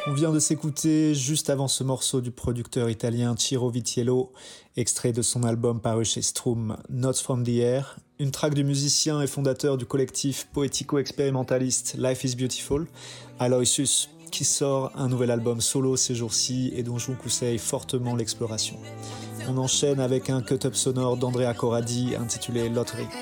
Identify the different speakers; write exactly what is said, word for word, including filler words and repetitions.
Speaker 1: On vient de s'écouter juste avant ce morceau du producteur italien Ciro Vitiello, extrait de son album paru chez Stroom, Notes from the Air, une track du musicien et fondateur du collectif poético-expérimentaliste Life is Beautiful, Aloysius, qui sort un nouvel album solo ces jours-ci et dont je vous conseille fortement l'exploration. On enchaîne avec un cut-up sonore d'Andrea Corradi intitulé Lottery.